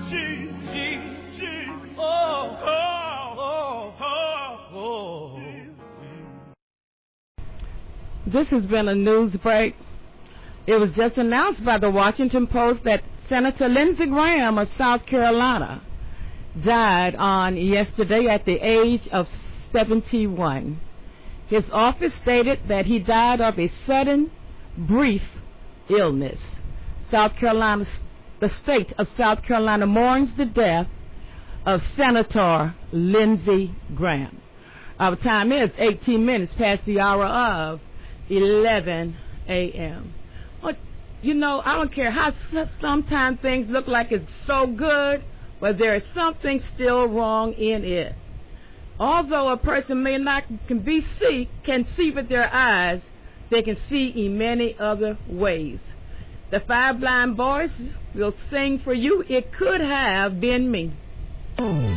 This has been a news break. It was just announced by the Washington Post that Senator Lindsey Graham of South Carolina died on yesterday at the age of 71. His office stated that he died of a sudden, brief illness. The state of South Carolina mourns the death of Senator Lindsey Graham. Our time is 18 minutes past the hour of 11 a.m. Well, you know, I don't care how sometimes things look like it's so good, but there is something still wrong in it. Although a person can see with their eyes, they can see in many other ways. The Five Blind Boys will sing for you, It Could Have Been Me.